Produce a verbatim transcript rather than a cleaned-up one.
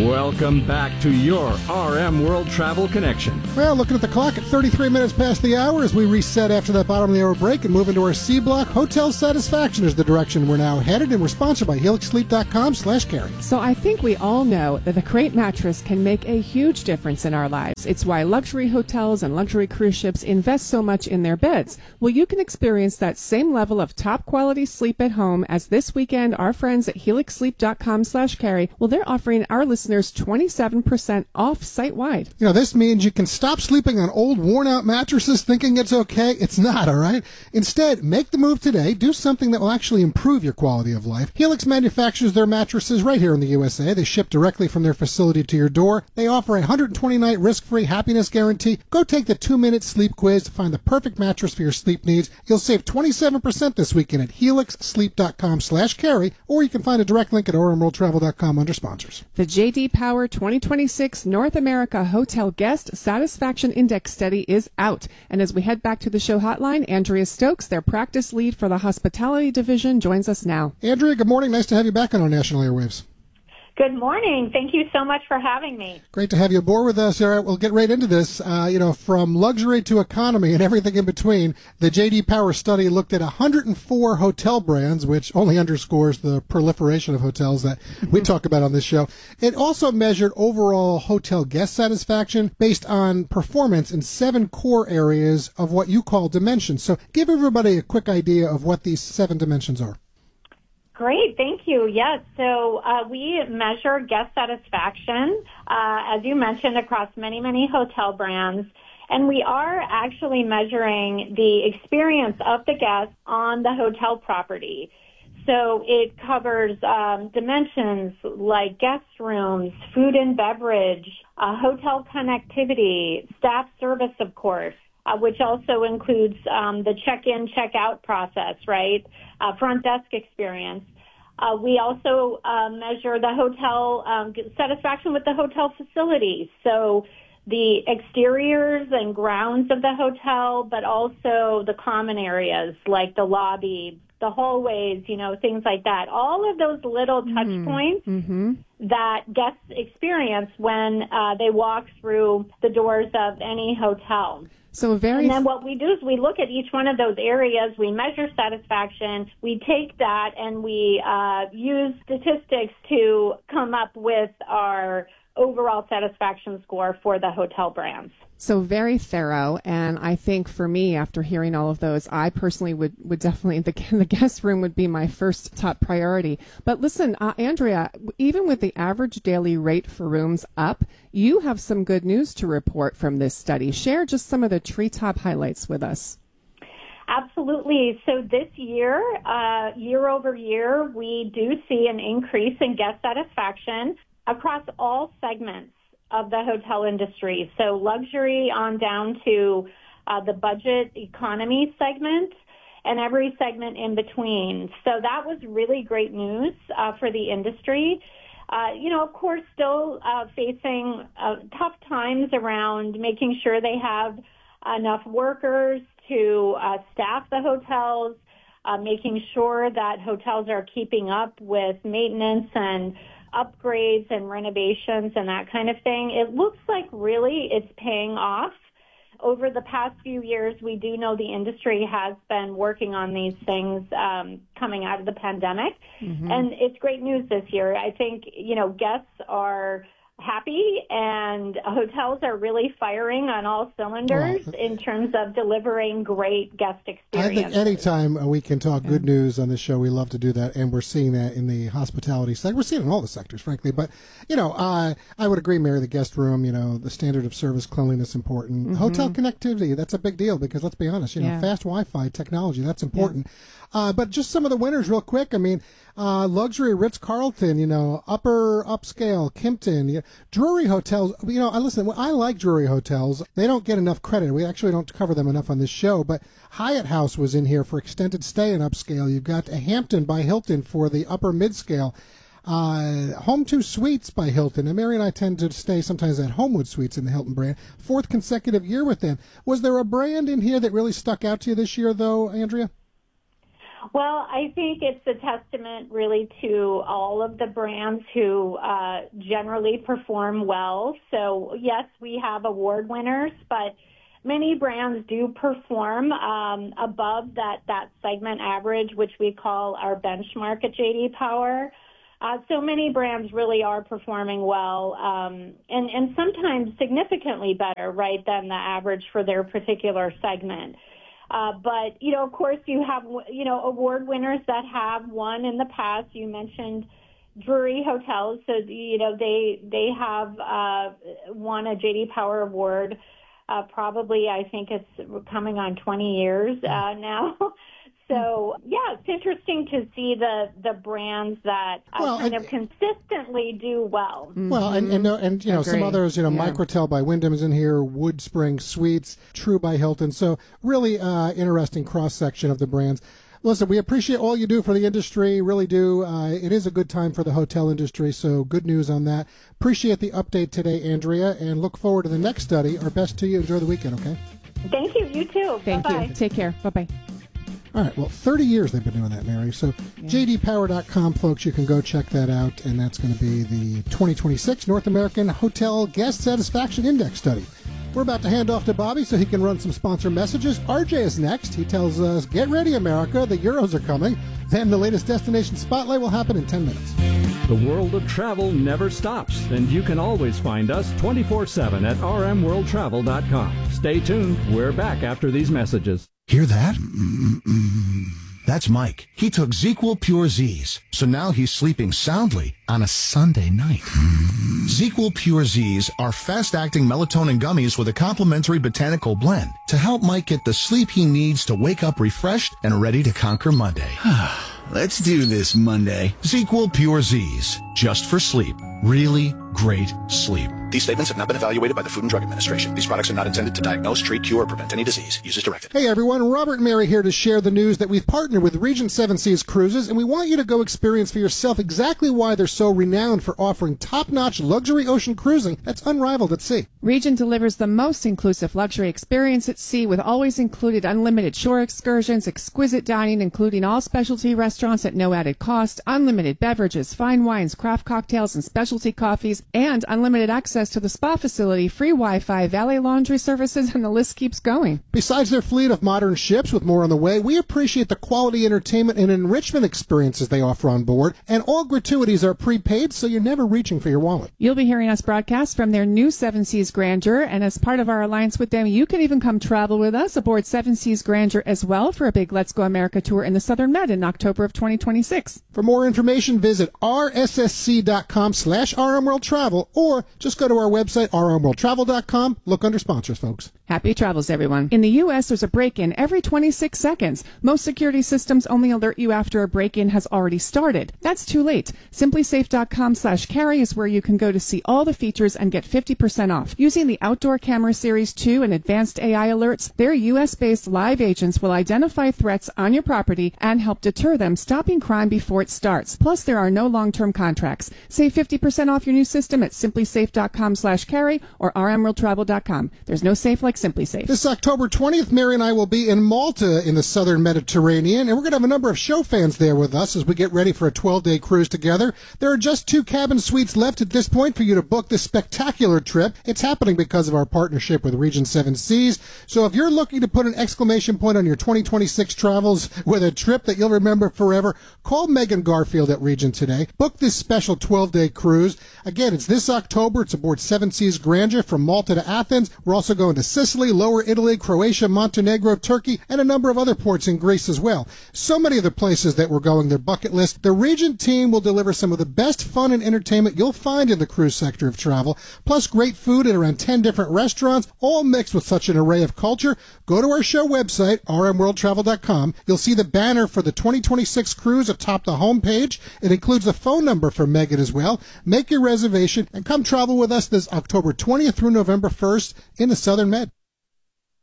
Welcome back to your R M World Travel Connection. Well, looking at the clock at thirty-three minutes past the hour as we reset after that bottom of the hour break and move into our C block. Hotel satisfaction is the direction we're now headed, and we're sponsored by helix sleep dot com slash carry. So I think we all know that the Crate mattress can make a huge difference in our lives. It's why luxury hotels and luxury cruise ships invest so much in their beds. Well, you can experience that same level of top quality sleep at home as this weekend our friends at helix sleep dot com slash carry, well, they're offering our listeners twenty-seven percent off site-wide. You know, this means you can stop sleeping on old, worn-out mattresses thinking it's okay. It's not, all right? Instead, make the move today. Do something that will actually improve your quality of life. Helix manufactures their mattresses right here in the U S A. They ship directly from their facility to your door. They offer a one hundred twenty night risk-free happiness guarantee. Go take the two-minute sleep quiz to find the perfect mattress for your sleep needs. You'll save twenty-seven percent this weekend at helix sleep dot com slash carry, or you can find a direct link at r m world travel dot com under sponsors. The J D Power twenty twenty-six North America Hotel Guest Satisfaction Index study is out. And as we head back to the show hotline, Andrea Stokes, their practice lead for the hospitality division, joins us now. Andrea, good morning. Nice to have you back on our national airwaves. Good morning. Thank you so much for having me. Great to have you aboard with us. All right, we'll get right into this. Uh, you know, from luxury to economy and everything in between, the J D Power study looked at one hundred four hotel brands, which only underscores the proliferation of hotels that we talk about on this show. It also measured overall hotel guest satisfaction based on performance in seven core areas of what you call dimensions. So give everybody a quick idea of what these seven dimensions are. Great, thank you. Yes, so uh, we measure guest satisfaction, uh, as you mentioned, across many, many hotel brands. And we are actually measuring the experience of the guest on the hotel property. So it covers um, dimensions like guest rooms, food and beverage, uh, hotel connectivity, staff service, of course, uh, which also includes um, the check-in, check-out process, right? Uh, front desk experience. Uh, we also uh, measure the hotel um, satisfaction with the hotel facilities. So the exteriors and grounds of the hotel, but also the common areas like the lobby, the hallways, you know, things like that. All of those little touch mm-hmm. points mm-hmm. that guests experience when uh, they walk through the doors of any hotel. So very and then what we do is we look at each one of those areas, we measure satisfaction, we take that and we uh, use statistics to come up with our overall satisfaction score for the hotel brands. So very thorough, and I think for me, after hearing all of those, I personally would, would definitely, the, the guest room would be my first top priority. But listen, uh, Andrea, even with the average daily rate for rooms up, you have some good news to report from this study. Share just some of the treetop highlights with us. Absolutely. So this year, uh, year over year, we do see an increase in guest satisfaction across all segments of the hotel industry. So luxury on down to uh, the budget economy segment and every segment in between. So that was really great news uh, for the industry. Uh, you know, of course, still uh, facing uh, tough times around making sure they have enough workers to uh, staff the hotels, uh, making sure that hotels are keeping up with maintenance and upgrades and renovations and that kind of thing. It looks like really it's paying off. Over the past few years, we do know the industry has been working on these things um, coming out of the pandemic. Mm-hmm. And it's great news this year. I think, you know, guests are happy and hotels are really firing on all cylinders well, in terms of delivering great guest experiences. I think anytime we can talk good news on this show, we love to do that, and we're seeing that in the hospitality sector. We're seeing it in all the sectors, frankly. But, you know, uh, I would agree, Mary, the guest room, you know, the standard of service, cleanliness, important. Mm-hmm. Hotel connectivity, that's a big deal because, let's be honest, you know, yeah. fast Wi-Fi technology, that's important. Yeah. Uh, but just some of the winners real quick. I mean, uh, luxury Ritz-Carlton, you know, upper upscale, Kimpton, you know, Drury hotels. You know, I listen, I like Drury hotels. They don't get enough credit. We actually don't cover them enough on this show, but Hyatt House was in here for extended stay and upscale. You've got Hampton by Hilton for the upper mid-scale. Uh, Home two Suites by Hilton. And Mary and I tend to stay sometimes at Homewood Suites in the Hilton brand. Fourth consecutive year with them. Was there a brand in here that really stuck out to you this year, though, Andrea? Well, I think it's a testament really to all of the brands who uh, generally perform well. So, yes, we have award winners, but many brands do perform um, above that, that segment average, which we call our benchmark at J D Power. Uh, so many brands really are performing well, um, and, and sometimes significantly better, right, than the average for their particular segment. Uh, but, you know, of course, you have, you know, award winners that have won in the past. You mentioned Drury Hotels. So, you know, they they have uh, won a J D Power Award. Uh, probably, I think it's coming on twenty years uh, now. So, yeah, it's interesting to see the, the brands that uh, well, kind and, of consistently do well. Well, and, and, and you know, Agree. some others, you know, Yeah. Microtel by Wyndham is in here, Wood Spring Suites, True by Hilton. So really uh, interesting cross-section of the brands. Listen, we appreciate all you do for the industry, really do. Uh, it is a good time for the hotel industry, so good news on that. Appreciate the update today, Andrea, and look forward to the next study. Our best to you. Enjoy the weekend, okay? Thank you. You too. Thank Bye-bye. you. Take care. Bye-bye. All right, well, thirty years they've been doing that, Mary. So J D power dot com, folks, you can go check that out, and that's going to be the twenty twenty-six North American Hotel Guest Satisfaction Index Study. We're about to hand off to Bobby so he can run some sponsor messages. R J is next. He tells us, get ready, America, the Euros are coming. Then the latest destination spotlight will happen in ten minutes. The world of travel never stops, and you can always find us twenty-four seven at r m world travel dot com. Stay tuned. We're back after these messages. Hear that? That's Mike. He took ZzzQuil Pure Z's, so now he's sleeping soundly on a Sunday night. ZzzQuil Pure Z's are fast-acting melatonin gummies with a complementary botanical blend to help Mike get the sleep he needs to wake up refreshed and ready to conquer Monday. Let's do this Monday. ZzzQuil Pure Z's, just for sleep. Really great sleep. These statements have not been evaluated by the Food and Drug Administration. These products are not intended to diagnose, treat, cure, or prevent any disease. Use as directed. Hey everyone, Robert and Mary here to share the news that we've partnered with Regent Seven Seas Cruises, and we want you to go experience for yourself exactly why they're so renowned for offering top-notch luxury ocean cruising that's unrivaled at sea. Regent delivers the most inclusive luxury experience at sea with always included unlimited shore excursions, exquisite dining, including all specialty restaurants at no added cost, unlimited beverages, fine wines, craft cocktails, and specialty coffees, and unlimited access to the spa facility, free Wi-Fi, valet laundry services, and the list keeps going. Besides their fleet of modern ships with more on the way, we appreciate the quality entertainment and enrichment experiences they offer on board, and all gratuities are prepaid, so you're never reaching for your wallet. You'll be hearing us broadcast from their new Seven Seas Grandeur, and as part of our alliance with them, you can even come travel with us aboard Seven Seas Grandeur as well for a big Let's Go America tour in the Southern Med in October of twenty twenty-six. For more information, visit r s s c dot com slash r m world travel, or just go to our website, r m world travel dot com. Look under sponsors, folks. Happy travels, everyone. In the U S, there's a break-in every twenty-six seconds. Most security systems only alert you after a break-in has already started. That's too late. simply safe dot com slash carry is where you can go to see all the features and get fifty percent off. Using the Outdoor Camera Series two and advanced A I alerts, their U S-based live agents will identify threats on your property and help deter them, stopping crime before it starts. Plus, there are no long-term contracts. Save fifty percent off your new system at simply safe dot com slash carry or r m world travel dot com. There's no safe like Simply Safe. This October twentieth, Mary and I will be in Malta in the southern Mediterranean, and we're going to have a number of show fans there with us as we get ready for a twelve-day cruise together. There are just two cabin suites left at this point for you to book this spectacular trip. It's happening because of our partnership with Regent Seven Seas. So if you're looking to put an exclamation point on your twenty twenty-six travels with a trip that you'll remember forever, call Megan Garfield at Regent today. Book this special twelve-day cruise. Again, it's this October. It's aboard Seven Seas Grandeur from Malta to Athens. We're also going to Sicily, Lower Italy, Croatia, Montenegro, Turkey, and a number of other ports in Greece as well. So many of the places that we're going, their bucket list. The Regent team will deliver some of the best fun and entertainment you'll find in the cruise sector of travel, plus great food at around ten different restaurants, all mixed with such an array of culture. Go to our show website, r m world travel dot com. You'll see the banner for the twenty twenty-six cruise atop the homepage. It includes a phone number for Megan as well. Make your reservation and come travel with us this October twentieth through November first in the Southern Med.